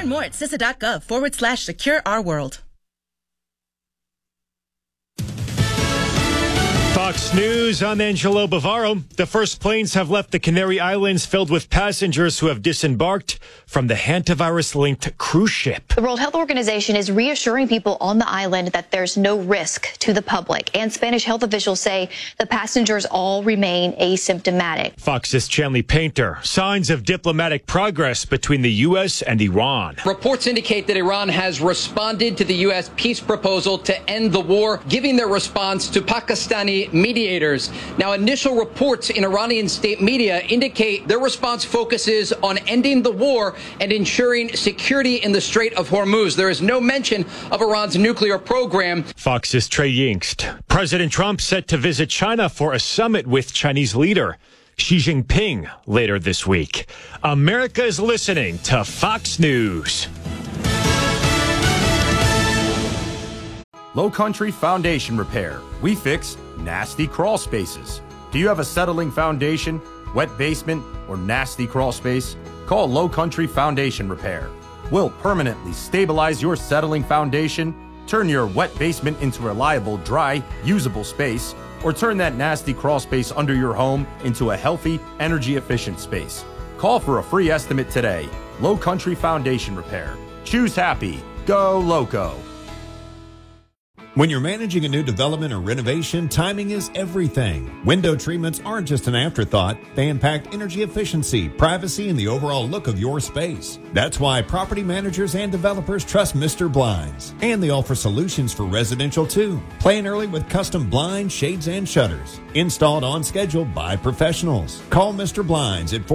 Learn more at CISA.gov/secure our world. Fox News, I'm Angelo Bavaro. The first planes have left the Canary Islands filled with passengers who have disembarked from the hantavirus-linked cruise ship. The World Health Organization is reassuring people on the island that there's no risk to the public. And Spanish health officials say the passengers all remain asymptomatic. Fox's Chanley Painter. Signs of diplomatic progress between the U.S. and Iran. Reports indicate that Iran has responded to the U.S. peace proposal to end the war, giving their response to Pakistani mediators. Now, initial reports in Iranian state media indicate their response focuses on ending the war and ensuring security in the Strait of Hormuz. There is no mention of Iran's nuclear program. Fox's Trey Yingst. President Trump set to visit China for a summit with Chinese leader Xi Jinping later this week. America is listening to Fox News. Low Country Foundation Repair. We fix nasty crawl spaces. Do you have a settling foundation, wet basement, or nasty crawl space? Call Low Country Foundation Repair. We'll permanently stabilize your settling foundation, turn your wet basement into a reliable, dry, usable space, or turn that nasty crawl space under your home into a healthy, energy-efficient space. Call for a free estimate today. Low Country Foundation Repair. Choose happy. Go Loco. When you're managing a new development or renovation, timing is everything. Window treatments aren't just an afterthought. They impact energy efficiency, privacy, and the overall look of your space. That's why property managers and developers trust Mr. Blinds. And they offer solutions for residential too. Plan early with custom blinds, shades, and shutters. Installed on schedule by professionals. Call Mr. Blinds at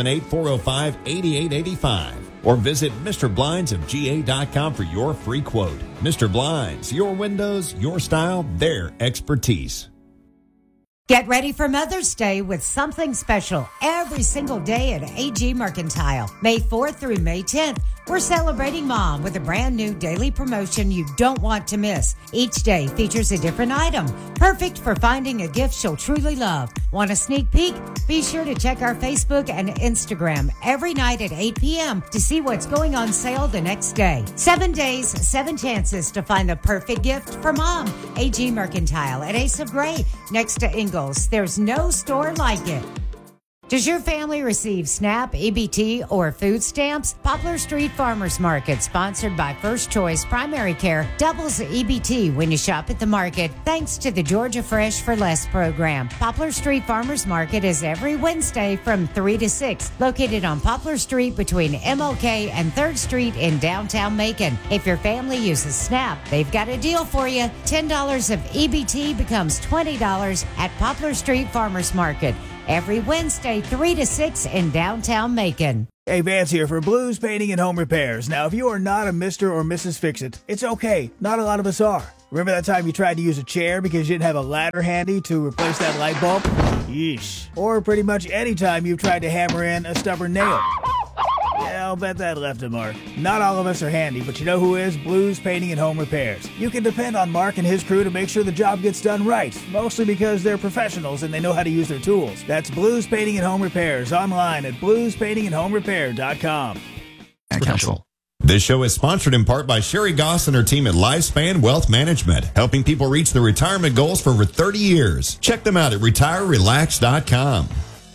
478-405-8885. Or visit MrBlindsofGA.com for your free quote. Mr. Blinds, your windows, your style, their expertise. Get ready for Mother's Day with something special every single day at AG Mercantile. May 4th through May 10th, we're celebrating Mom with a brand new daily promotion you don't want to miss. Each day features a different item, perfect for finding a gift she'll truly love. Want a sneak peek? Be sure to check our Facebook and Instagram every night at 8 p.m. to see what's going on sale the next day. 7 days, 7 chances to find the perfect gift for Mom. AG Mercantile at Ace of Gray, next to Ingalls. There's no store like it. Does your family receive SNAP, EBT, or food stamps? Poplar Street Farmers Market, sponsored by First Choice Primary Care, doubles EBT when you shop at the market, thanks to the Georgia Fresh for Less program. Poplar Street Farmers Market is every Wednesday from 3 to 6, located on Poplar Street between MLK and 3rd Street in downtown Macon. If your family uses SNAP, they've got a deal for you. $10 of EBT becomes $20 at Poplar Street Farmers Market. Every Wednesday, 3 to 6 in downtown Macon. Hey, Vance here for Blues Painting and Home Repairs. Now, if you are not a Mr. or Mrs. Fix-It, it's okay. Not a lot of us are. Remember that time you tried to use a chair because you didn't have a ladder handy to replace that light bulb? Yeesh. Or pretty much any time you've tried to hammer in a stubborn nail. Yeah, I'll bet that left a mark. Not all of us are handy, but you know who is? Blues Painting and Home Repairs. You can depend on Mark and his crew to make sure the job gets done right, mostly because they're professionals and they know how to use their tools. That's Blues Painting and Home Repairs, online at bluespaintingandhomerepair.com. Council. This show is sponsored in part by Sherry Goss and her team at Lifespan Wealth Management, helping people reach their retirement goals for over 30 years. Check them out at retirerelax.com.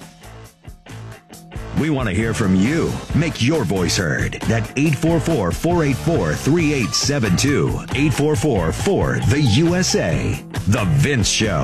We want to hear from you. Make your voice heard. That's 844-484-3872. 844-4-THE-USA. The Vince Show.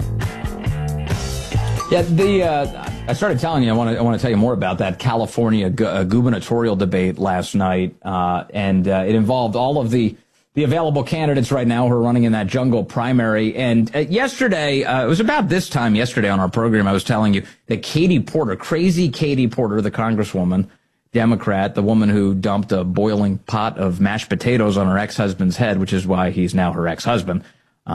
Yeah, I started telling you I want to tell you more about that California gubernatorial debate last night, and it involved all of the available candidates right now who are running in that jungle primary. And yesterday, it was about this time yesterday on our program, I was telling you that Katie Porter, crazy Katie Porter, the congresswoman, Democrat, the woman who dumped a boiling pot of mashed potatoes on her ex-husband's head, which is why he's now her ex-husband.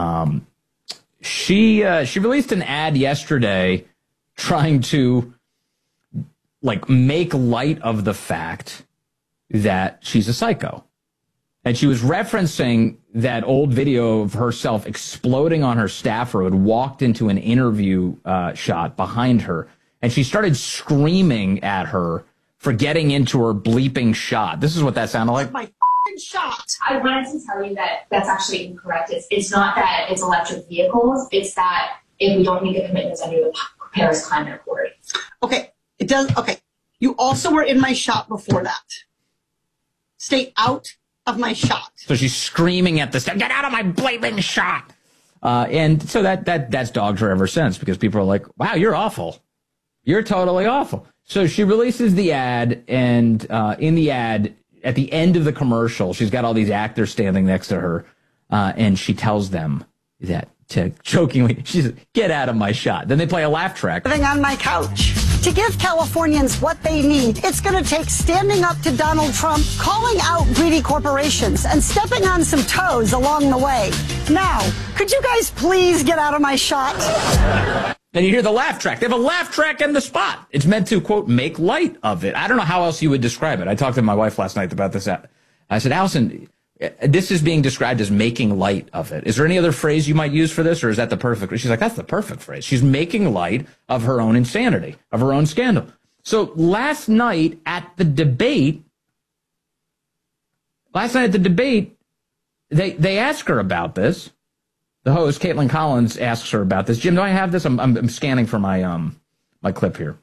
She released an ad yesterday trying to make light of the fact that she's a psycho. And she was referencing that old video of herself exploding on her staffer who had walked into an interview shot behind her. And she started screaming at her for getting into her bleeping shot. This is what that sounded like. My f***ing shot. I wanted to tell you that that's actually incorrect. It's not that it's electric vehicles. It's that if we don't make the commitments under the Paris Climate Accord. Okay, it does. Okay, you also were in my shot before that. Stay out of my shot. So she's screaming at the staff, get out of my bleeping shot. And so that's dogged her ever since, because people are like, wow, you're awful. You're totally awful. So she releases the ad, and in the ad, at the end of the commercial, she's got all these actors standing next to her, and she tells them that, jokingly, she says, get out of my shot. Then they play a laugh track. Living on my couch. To give Californians what they need, it's going to take standing up to Donald Trump, calling out greedy corporations, and stepping on some toes along the way. Now, could you guys please get out of my shot? And you hear the laugh track. They have a laugh track in the spot. It's meant to, quote, make light of it. I don't know how else you would describe it. I talked to my wife last night about this. I said, Allison, this is being described as making light of it. Is there any other phrase you might use for this, or is that the perfect? She's like, that's the perfect phrase. She's making light of her own insanity, of her own scandal. So last night at the debate, they ask her about this. The host, Caitlin Collins, asks her about this. Jim, do I have this? I'm scanning for my my clip here.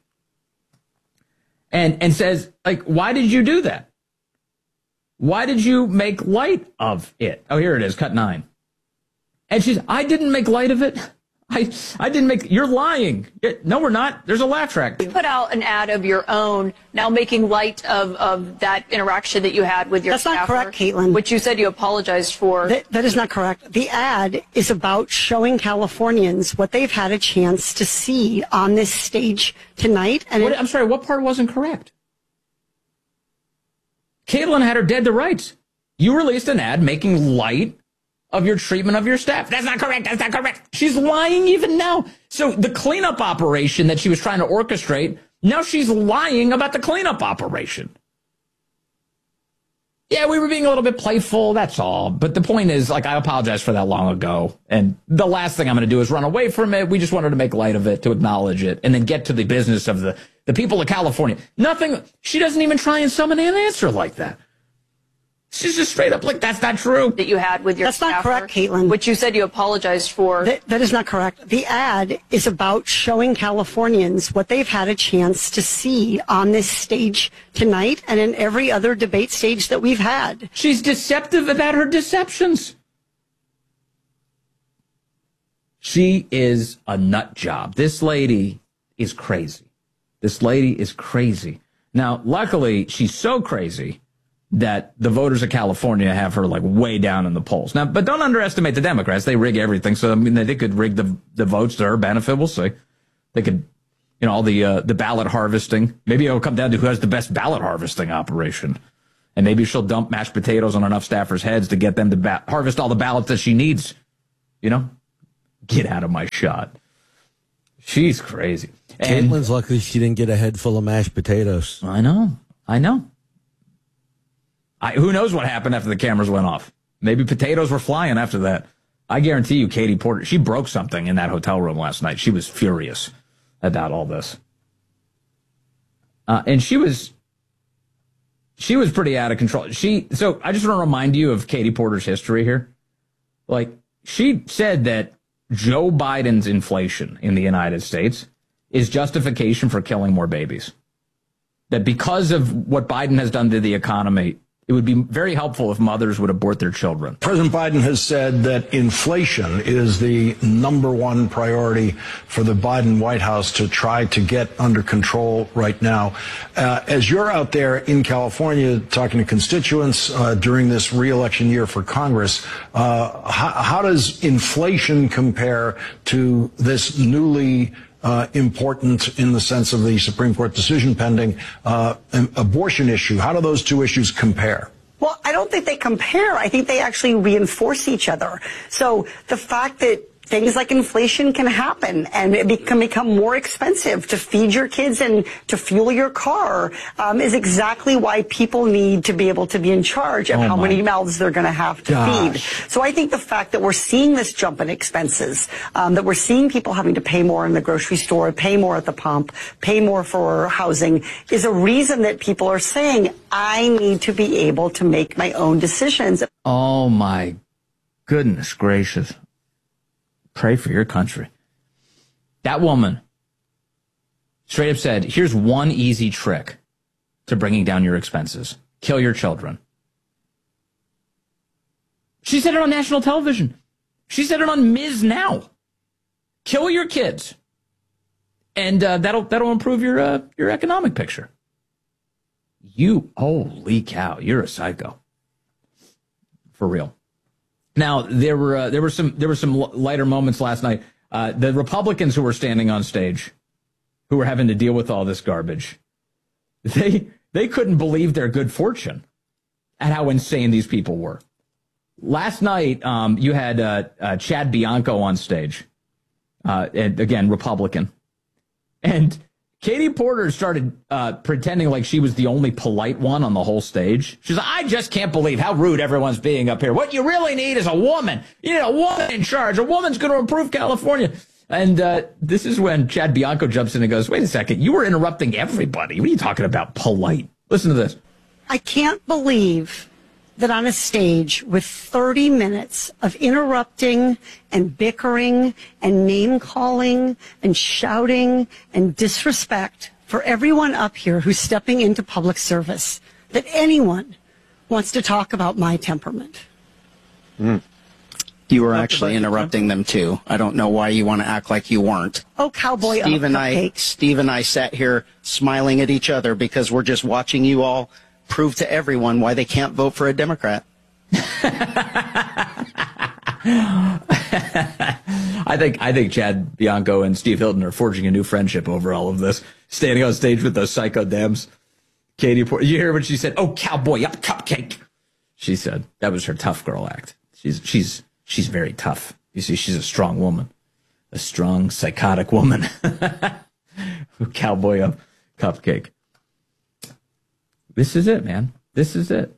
And says, like, why did you do that? Why did you make light of it? Oh, here it is, cut 9. And she's, I didn't make light of it. I didn't make, you're lying. No, we're not. There's a laugh track. You put out an ad of your own, now making light of that interaction that you had with your staffer. That's not correct, Caitlin. Which you said you apologized for. That is not correct. The ad is about showing Californians what they've had a chance to see on this stage tonight. And I'm sorry, what part wasn't correct? Caitlin had her dead to rights. You released an ad making light of your treatment of your staff. That's not correct. That's not correct. She's lying even now. So the cleanup operation that she was trying to orchestrate, now she's lying about the cleanup operation. Yeah, we were being a little bit playful, that's all. But the point is, like, I apologized for that long ago. And the last thing I'm going to do is run away from it. We just wanted to make light of it, to acknowledge it, and then get to the business of the people of California. Nothing. She doesn't even try and summon an answer like that. She's just straight up like, that's not true. That you had with your That's not correct, Caitlin. Which you said you apologized for. That is not correct. The ad is about showing Californians what they've had a chance to see on this stage tonight and in every other debate stage that we've had. She's deceptive about her deceptions. She is a nut job. This lady is crazy. This lady is crazy. Now, luckily, she's so crazy that the voters of California have her like way down in the polls. Now, but don't underestimate the Democrats. They rig everything. So, I mean, they could rig the votes to her benefit. We'll see. They could, you know, all the ballot harvesting. Maybe it'll come down to who has the best ballot harvesting operation. And maybe she'll dump mashed potatoes on enough staffers' heads to get them to harvest all the ballots that she needs. You know, get out of my shot. She's crazy. Caitlin's lucky she didn't get a head full of mashed potatoes. I know. Who knows what happened after the cameras went off? Maybe potatoes were flying after that. I guarantee you, Katie Porter, she broke something in that hotel room last night. She was furious about all this. And she was pretty out of control. So I just want to remind you of Katie Porter's history here. Like, she said that Joe Biden's inflation in the United States is justification for killing more babies. That because of what Biden has done to the economy, it would be very helpful if mothers would abort their children. President Biden has said that inflation is the number one priority for the Biden White House to try to get under control right now. As you're out there in California talking to constituents during this re-election year for Congress, how does inflation compare to this newly important, in the sense of the Supreme Court decision pending, abortion issue? How do those two issues compare? Well, I don't think they compare. I think they actually reinforce each other. So the fact that things like inflation can happen and it can become more expensive to feed your kids and to fuel your car, is exactly why people need to be able to be in charge of how many mouths they're going to have to feed. So I think the fact that we're seeing this jump in expenses, that we're seeing people having to pay more in the grocery store, pay more at the pump, pay more for housing, is a reason that people are saying, I need to be able to make my own decisions. Oh, my goodness gracious. Pray for your country. That woman straight up said, here's one easy trick to bringing down your expenses. Kill your children. She said it on national television. She said it on Ms. Now. Kill your kids. And that'll improve your economic picture. Holy cow, you're a psycho. For real. Now, there were some lighter moments last night. The Republicans who were standing on stage, who were having to deal with all this garbage, they couldn't believe their good fortune at how insane these people were. Last night, you had Chad Bianco on stage, and again, Republican, and Katie Porter started pretending like she was the only polite one on the whole stage. She's like, I just can't believe how rude everyone's being up here. What you really need is a woman. You need a woman in charge. A woman's going to improve California. And this is when Chad Bianco jumps in and goes, wait a second, you were interrupting everybody. What are you talking about, polite? Listen to this. I can't believe that on a stage with 30 minutes of interrupting and bickering and name-calling and shouting and disrespect for everyone up here who's stepping into public service, that anyone wants to talk about my temperament. You were actually interrupting them, too. I don't know why you want to act like you weren't. Oh, cowboy Steve and I sat here smiling at each other because we're just watching you all prove to everyone why they can't vote for a Democrat. I think Chad Bianco and Steve Hilton are forging a new friendship over all of this. Standing on stage with those psycho Dems. Katie Porter, you hear what she said? Oh, cowboy up cupcake. She said that was her tough girl act. She's very tough. You see, she's a strong woman, a strong psychotic woman. Cowboy up cupcake. This is it, man. This is it.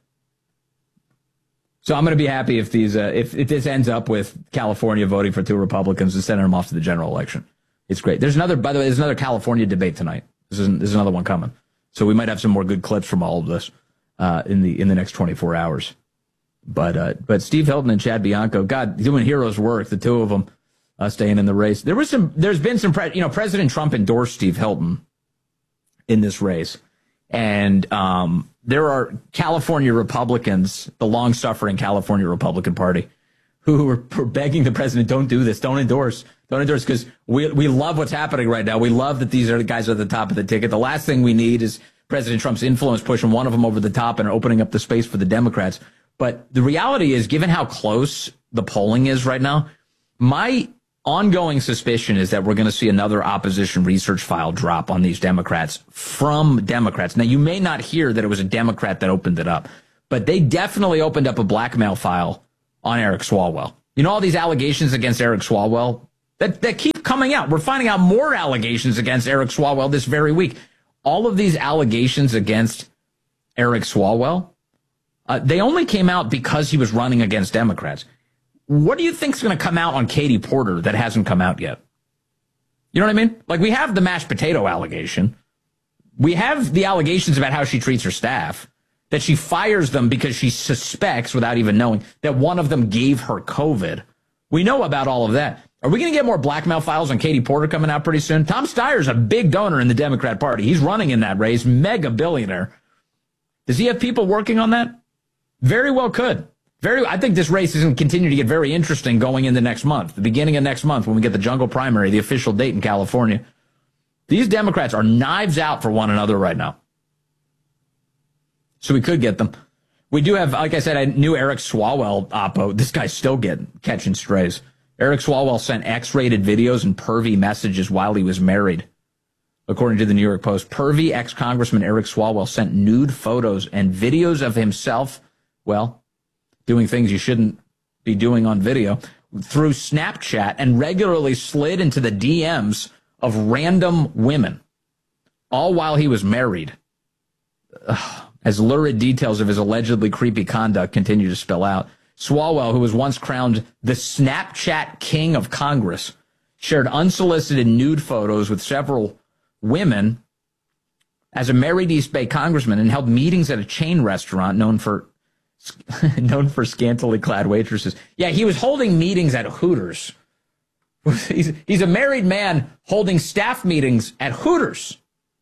So I'm going to be happy if these if this ends up with California voting for 2 Republicans and sending them off to the general election. It's great. By the way, there's another California debate tonight. There's another one coming. So we might have some more good clips from all of this in the next 24 hours. But Steve Hilton and Chad Bianco, God, doing heroes work. The two of them staying in the race. There's been some President Trump endorsed Steve Hilton in this race. And there are California Republicans, the long-suffering California Republican Party, who are begging the president, don't do this, don't endorse, because we love what's happening right now. We love that these are the guys at the top of the ticket. The last thing we need is President Trump's influence pushing one of them over the top and opening up the space for the Democrats. But the reality is, given how close the polling is right now, my ongoing suspicion is that we're going to see another opposition research file drop on these Democrats from Democrats. Now, you may not hear that it was a Democrat that opened it up, but they definitely opened up a blackmail file on Eric Swalwell. You know, all these allegations against Eric Swalwell that keep coming out. We're finding out more allegations against Eric Swalwell this very week. All of these allegations against Eric Swalwell, they only came out because he was running against Democrats. What do you think is going to come out on Katie Porter that hasn't come out yet? You know what I mean? Like, we have the mashed potato allegation. We have the allegations about how she treats her staff, that she fires them because she suspects, without even knowing, that one of them gave her COVID. We know about all of that. Are we going to get more blackmail files on Katie Porter coming out pretty soon? Tom Steyer's a big donor in the Democrat Party. He's running in that race, mega billionaire. Does he have people working on that? Very well could. I think this race is going to continue to get very interesting going into next month, the beginning of next month when we get the jungle primary, the official date in California. These Democrats are knives out for one another right now. So we could get them. We do have, like I said, I knew Eric Swalwell oppo. This guy's still catching strays. Eric Swalwell sent X-rated videos and pervy messages while he was married. According to the New York Post, pervy ex-Congressman Eric Swalwell sent nude photos and videos of himself, doing things you shouldn't be doing on video, through Snapchat and regularly slid into the DMs of random women, all while he was married. As lurid details of his allegedly creepy conduct continue to spill out, Swalwell, who was once crowned the Snapchat King of Congress, shared unsolicited nude photos with several women as a married East Bay congressman and held meetings at a chain restaurant known for scantily clad waitresses. Yeah, he was holding meetings at Hooters. He's a married man holding staff meetings at Hooters.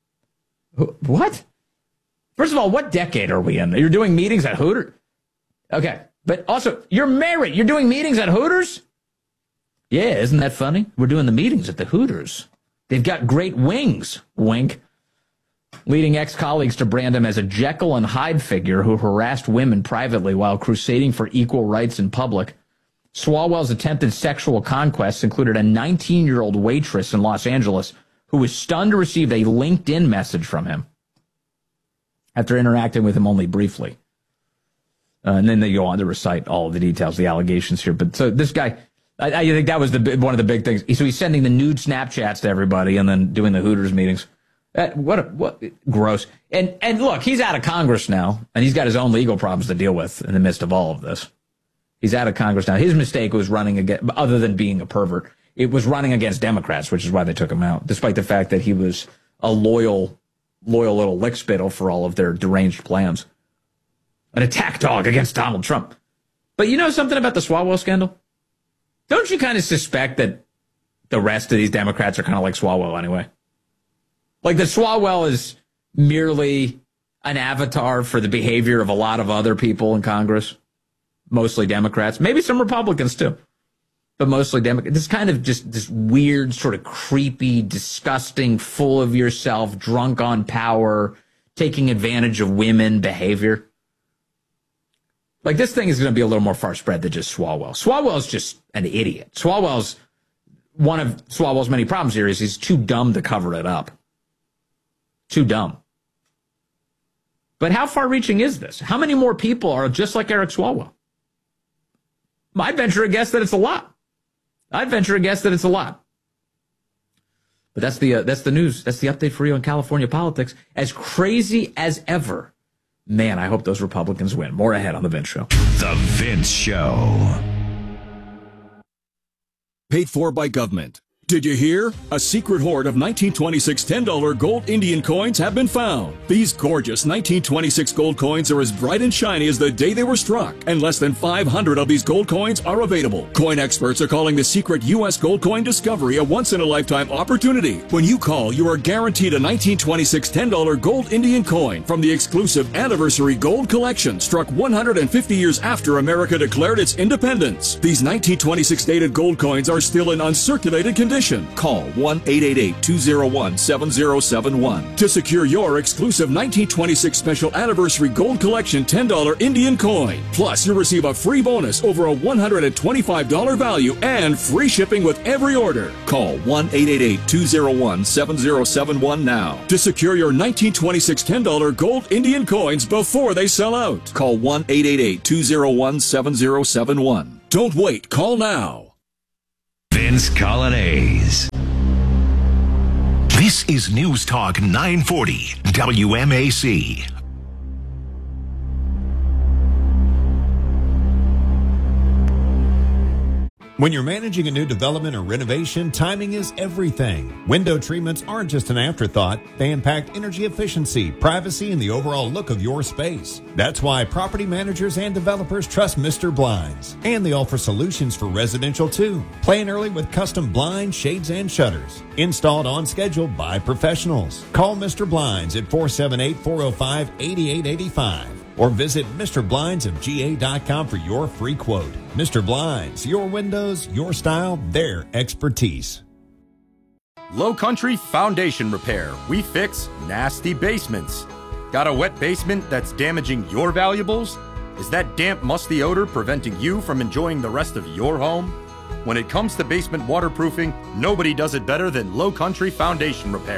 What? First of all, what decade are we in? You're doing meetings at Hooters? Okay, but also, you're married. You're doing meetings at Hooters? Yeah, isn't that funny? We're doing the meetings at the Hooters. They've got great wings, wink. Leading ex-colleagues to brand him as a Jekyll and Hyde figure who harassed women privately while crusading for equal rights in public. Swalwell's attempted sexual conquests included a 19-year-old waitress in Los Angeles who was stunned to receive a LinkedIn message from him after interacting with him only briefly. And then they go on to recite all of the details, the allegations here. But so this guy, I think that was one of the big things. So he's sending the nude Snapchats to everybody and then doing the Hooters meetings. What gross. And look, he's out of Congress now, and he's got his own legal problems to deal with in the midst of all of this. He's out of Congress now. His mistake was running against, other than being a pervert, it was running against Democrats, which is why they took him out, despite the fact that he was a loyal little lickspittle for all of their deranged plans. An attack dog against Donald Trump. But you know something about the Swalwell scandal? Don't you kind of suspect that the rest of these Democrats are kind of like Swalwell anyway? Like that Swalwell is merely an avatar for the behavior of a lot of other people in Congress, mostly Democrats, maybe some Republicans too, but mostly Democrats. This kind of just this weird, sort of creepy, disgusting, full of yourself, drunk on power, taking advantage of women behavior. Like this thing is going to be a little more far spread than just Swalwell. Swalwell's just an idiot. Swalwell's one of Swalwell's many problems here is he's too dumb to cover it up. Too dumb. But how far-reaching is this? How many more people are just like Eric Swalwell? I'd venture a guess that it's a lot. But that's the news. That's the update for you on California politics. As crazy as ever. Man, I hope those Republicans win. More ahead on The Vince Show. The Vince Show. Paid for by government. Did you hear? A secret hoard of 1926 $10 gold Indian coins have been found. These gorgeous 1926 gold coins are as bright and shiny as the day they were struck, and less than 500 of these gold coins are available. Coin experts are calling the secret U.S. gold coin discovery a once-in-a-lifetime opportunity. When you call, you are guaranteed a 1926 $10 gold Indian coin from the exclusive Anniversary Gold Collection, struck 150 years after America declared its independence. These 1926 dated gold coins are still in uncirculated condition. Call 1-888-201-7071 to secure your exclusive 1926 Special Anniversary Gold Collection $10 Indian coin. Plus, you'll receive a free bonus over a $125 value and free shipping with every order. Call 1-888-201-7071 now to secure your 1926 $10 gold Indian coins before they sell out. Call 1-888-201-7071. Don't wait. Call now. Vince Colonnese. This is News Talk 940 WMAC. When you're managing a new development or renovation, timing is everything. Window treatments aren't just an afterthought. They impact energy efficiency, privacy, and the overall look of your space. That's why property managers and developers trust Mr. Blinds. And they offer solutions for residential too. Plan early with custom blinds, shades, and shutters. Installed on schedule by professionals. Call Mr. Blinds at 478-405-8885. Or visit MrBlindsofGA.com for your free quote. Mr. Blinds, your windows, your style, their expertise. Low Country Foundation Repair. We fix nasty basements. Got a wet basement that's damaging your valuables? Is that damp, musty odor preventing you from enjoying the rest of your home? When it comes to basement waterproofing, nobody does it better than Low Country Foundation Repair.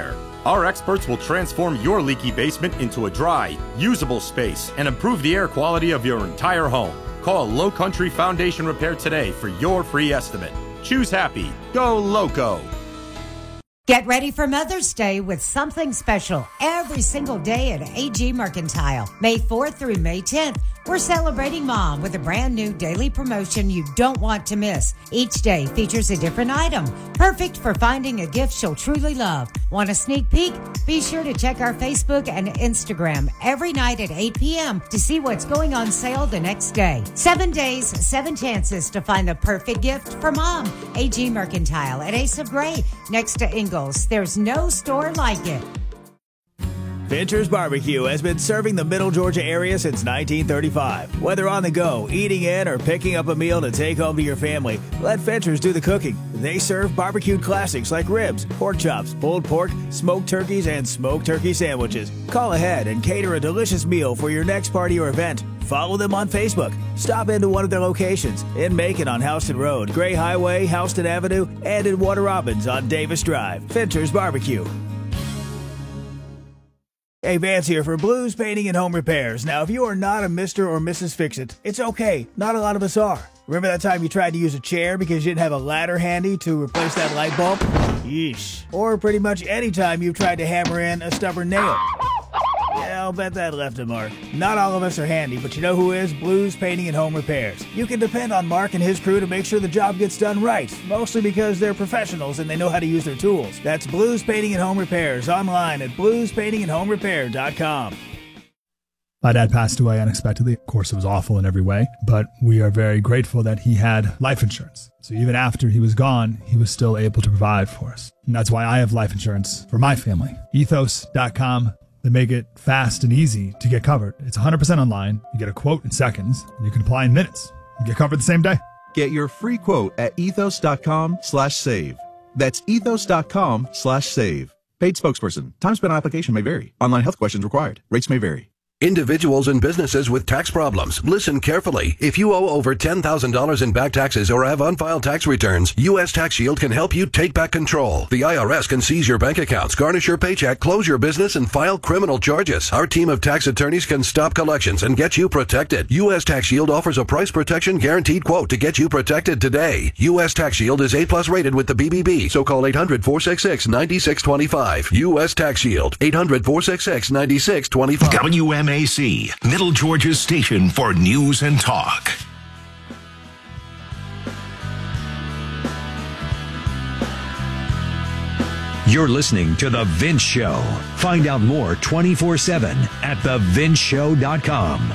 Our experts will transform your leaky basement into a dry, usable space and improve the air quality of your entire home. Call Low Country Foundation Repair today for your free estimate. Choose happy. Go Loco. Get ready for Mother's Day with something special every single day at AG Mercantile. May 4th through May 10th, we're celebrating Mom with a brand new daily promotion you don't want to miss. Each day features a different item, perfect for finding a gift she'll truly love. Want a sneak peek? Be sure to check our Facebook and Instagram every night at 8 p.m. to see what's going on sale the next day. 7 days, 7 chances to find the perfect gift for Mom. AG Mercantile at Ace of Gray, next to Ingalls. There's no store like it. Fincher's Barbecue has been serving the Middle Georgia area since 1935. Whether on the go, eating in, or picking up a meal to take home to your family, let Fincher's do the cooking. They serve barbecued classics like ribs, pork chops, pulled pork, smoked turkeys, and smoked turkey sandwiches. Call ahead and cater a delicious meal for your next party or event. Follow them on Facebook. Stop into one of their locations in Macon on Houston Road, Gray Highway, Houston Avenue, and in Warner Robins on Davis Drive. Fincher's Barbecue. Hey, Vance here for Blues Painting and Home Repairs. Now, if you are not a Mr. or Mrs. Fix-It, it's okay. Not a lot of us are. Remember that time you tried to use a chair because you didn't have a ladder handy to replace that light bulb? Yeesh. Or pretty much any time you've tried to hammer in a stubborn nail. Yeah, I'll bet that left a mark. Not all of us are handy, but you know who is? Blues Painting and Home Repairs. You can depend on Mark and his crew to make sure the job gets done right, mostly because they're professionals and they know how to use their tools. That's Blues Painting and Home Repairs, online at bluespaintingandhomerepair.com. My dad passed away unexpectedly. Of course, it was awful in every way, but we are very grateful that he had life insurance. So even after he was gone, he was still able to provide for us. And that's why I have life insurance for my family. Ethos.com. They make it fast and easy to get covered. It's 100% online. You get a quote in seconds. And you can apply in minutes. You get covered the same day. Get your free quote at ethos.com/save. That's ethos.com/save. Paid spokesperson. Time spent on application may vary. Online health questions required. Rates may vary. Individuals and businesses with tax problems, listen carefully. If you owe over $10,000 in back taxes or have unfiled tax returns, U.S. Tax Shield can help you take back control. The IRS can seize your bank accounts, garnish your paycheck, close your business, and file criminal charges. Our team of tax attorneys can stop collections and get you protected. U.S. Tax Shield offers a price protection guaranteed quote to get you protected today. U.S. Tax Shield is A+ rated with the BBB, so call 800-466-9625. U.S. Tax Shield, 800-466-9625. WMAC, Middle Georgia's station for news and talk. You're listening to The Vince Show. Find out more 24/7 at thevinceshow.com.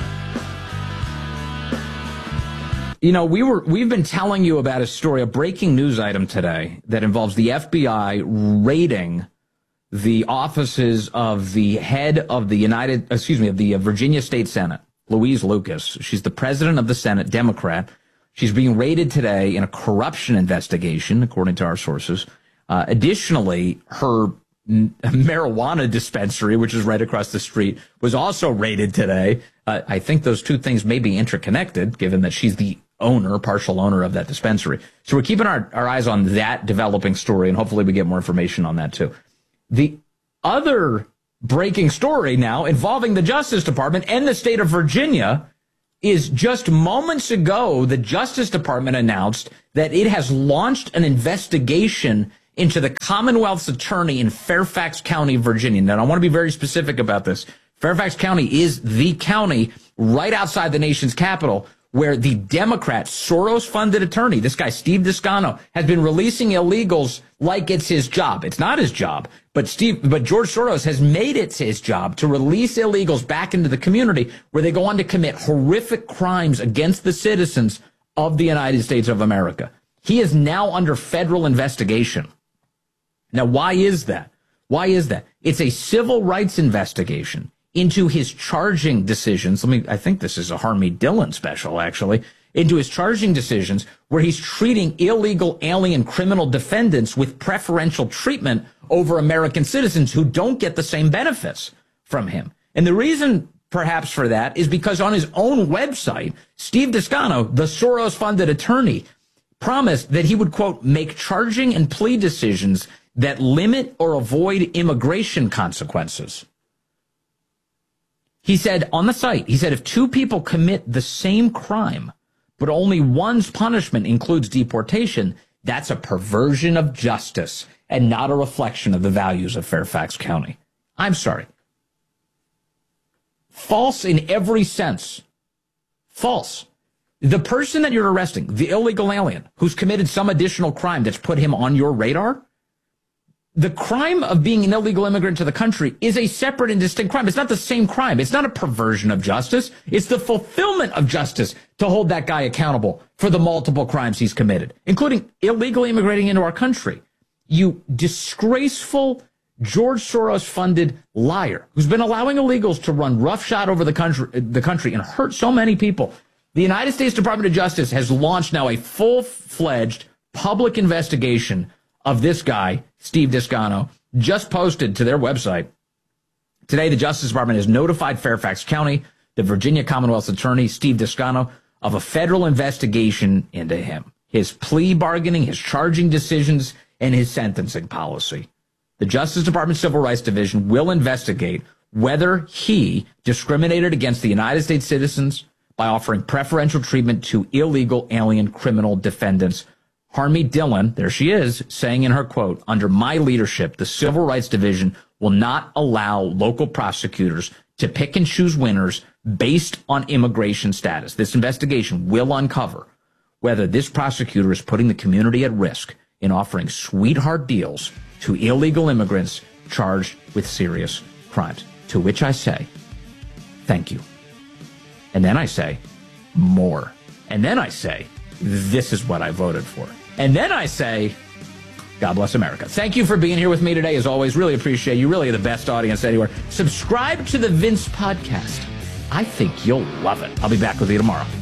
You know, we've been telling you about a story, a breaking news item today that involves the FBI raiding the offices of the head of the Virginia State Senate, Louise Lucas. She's the president of the Senate, Democrat. She's being raided today in a corruption investigation, according to our sources. Additionally, her marijuana dispensary, which is right across the street, was also raided today. I think those two things may be interconnected, given that she's the partial owner of that dispensary. So we're keeping our eyes on that developing story, and hopefully we get more information on that too. The other breaking story now involving the Justice Department and the state of Virginia is just moments ago, the Justice Department announced that it has launched an investigation into the Commonwealth's attorney in Fairfax County, Virginia. Now, I want to be very specific about this. Fairfax County is the county right outside the nation's capital where the Democrat Soros-funded attorney, this guy Steve Descano, has been releasing illegals like it's his job. It's not his job, but George Soros has made it his job to release illegals back into the community where they go on to commit horrific crimes against the citizens of the United States of America. He is now under federal investigation. Now, why is that? Why is that? It's a civil rights investigation into his charging decisions. I think this is a Harmy Dillon special, actually, into his charging decisions where he's treating illegal alien criminal defendants with preferential treatment over American citizens who don't get the same benefits from him. And the reason perhaps for that is because on his own website, Steve Descano, the Soros-funded attorney, promised that he would, quote, make charging and plea decisions that limit or avoid immigration consequences. He said on the site, if two people commit the same crime, but only one's punishment includes deportation, that's a perversion of justice and not a reflection of the values of Fairfax County. I'm sorry. False in every sense. False. The person that you're arresting, the illegal alien who's committed some additional crime that's put him on your radar, the crime of being an illegal immigrant to the country is a separate and distinct crime. It's not the same crime. It's not a perversion of justice. It's the fulfillment of justice to hold that guy accountable for the multiple crimes he's committed, including illegally immigrating into our country. You disgraceful George Soros-funded liar who's been allowing illegals to run roughshod over the country and hurt so many people. The United States Department of Justice has launched now a full-fledged public investigation of this guy, Steve Descano, just posted to their website. Today, the Justice Department has notified Fairfax County, the Virginia Commonwealth's attorney, Steve Descano, of a federal investigation into him, his plea bargaining, his charging decisions, and his sentencing policy. The Justice Department Civil Rights Division will investigate whether he discriminated against the United States citizens by offering preferential treatment to illegal alien criminal defendants. Harmeet Dillon, there she is, saying in her quote, "Under my leadership, the Civil Rights Division will not allow local prosecutors to pick and choose winners based on immigration status. This investigation will uncover whether this prosecutor is putting the community at risk in offering sweetheart deals to illegal immigrants charged with serious crimes." To which I say, thank you. And then I say, more. And then I say, this is what I voted for. And then I say, God bless America. Thank you for being here with me today. As always, really appreciate you. Really the best audience anywhere. Subscribe to the Vince Podcast. I think you'll love it. I'll be back with you tomorrow.